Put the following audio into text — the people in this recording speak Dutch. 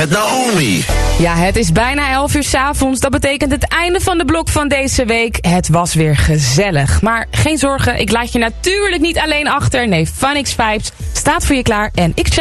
met Naomi. Ja, het is bijna 11 uur 's avonds. Dat betekent het einde van de blok van deze week. Het was weer gezellig. Maar geen zorgen, ik laat je natuurlijk niet alleen achter. Nee, Funix Vibes staat voor je klaar en ik check